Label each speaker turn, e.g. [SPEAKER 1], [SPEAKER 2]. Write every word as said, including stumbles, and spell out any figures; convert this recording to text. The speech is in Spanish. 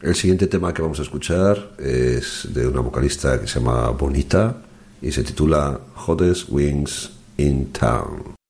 [SPEAKER 1] El siguiente tema que vamos a escuchar es de una vocalista que se llama Bonita y se titula Hottest Wings in Town.